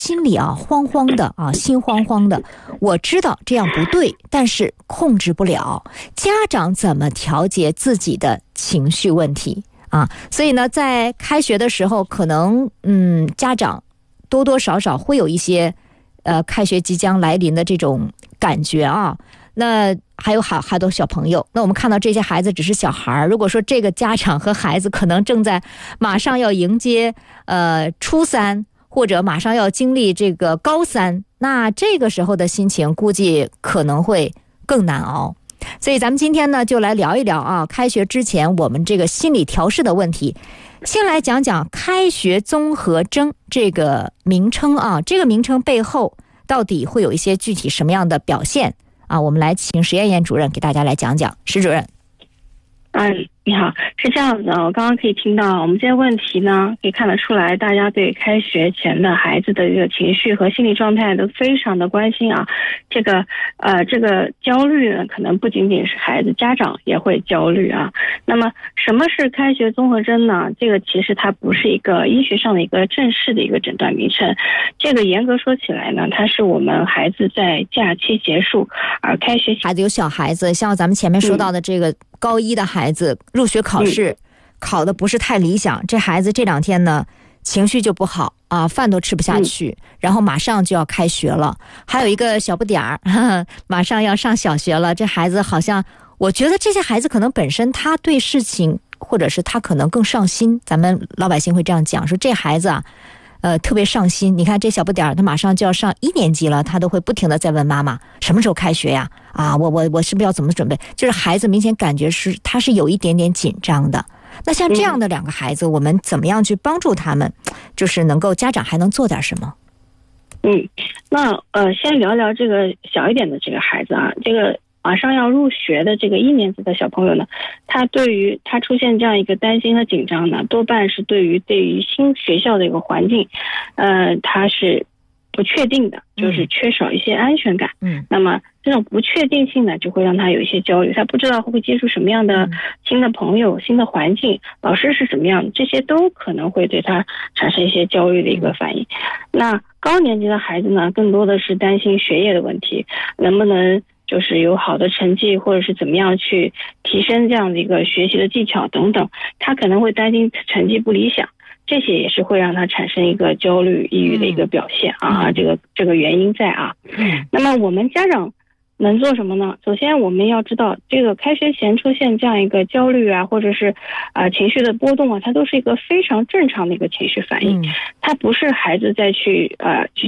心里慌慌的心慌慌的，我知道这样不对，但是控制不了。家长怎么调节自己的情绪问题所以呢，在开学的时候，可能家长多多少少会有一些开学即将来临的这种感觉那还有好多小朋友，那我们看到这些孩子只是小孩，如果说这个家长和孩子可能正在马上要迎接初三，或者马上要经历这个高三，那这个时候的心情估计可能会更难熬。所以咱们今天呢，就来聊一聊开学之前我们这个心理调试的问题。先来讲讲开学综合征这个名称这个名称背后到底会有一些具体什么样的表现我们来请石艳艳主任给大家来讲讲。石主任。 你好，是这样子的，我刚刚可以听到我们这些问题呢，可以看得出来，大家对开学前的孩子的这个情绪和心理状态都非常的关心这个焦虑呢，可能不仅仅是孩子，家长也会焦虑那么什么是开学综合征呢？这个其实它不是一个医学上的一个正式的一个诊断名称，这个严格说起来呢，它是我们孩子在假期结束而开学孩子有小孩子，像咱们前面说到的这个高一的孩子入学考试考的不是太理想，这孩子这2天呢情绪就不好饭都吃不下去，然后马上就要开学了。还有一个小不点儿马上要上小学了，这孩子好像，我觉得这些孩子可能本身他对事情，或者是他可能更上心，咱们老百姓会这样讲，说这孩子特别上心。你看这小不点儿，他马上就要上1年级了，他都会不停的在问妈妈什么时候开学呀我是不是要怎么准备，就是孩子明显感觉是他是有一点点紧张的。那像这样的2个孩子，我们怎么样去帮助他们，就是能够家长还能做点什么？ 那先聊聊这个小一点的这个孩子这个马上要入学的这个1年级的小朋友呢，他对于他出现这样一个担心和紧张呢，多半是对于新学校的一个环境他是不确定的，就是缺少一些安全感那么这种不确定性呢，就会让他有一些焦虑，他不知道会不会接触什么样的新的朋友、新的环境，老师是什么样的，这些都可能会对他产生一些焦虑的一个反应那高年级的孩子呢，更多的是担心学业的问题，能不能就是有好的成绩，或者是怎么样去提升这样的一个学习的技巧等等，他可能会担心成绩不理想，这些也是会让他产生一个焦虑抑郁的一个表现这个原因在那么我们家长能做什么呢？首先我们要知道，这个开学前出现这样一个焦虑或者是情绪的波动它都是一个非常正常的一个情绪反应它不是孩子再去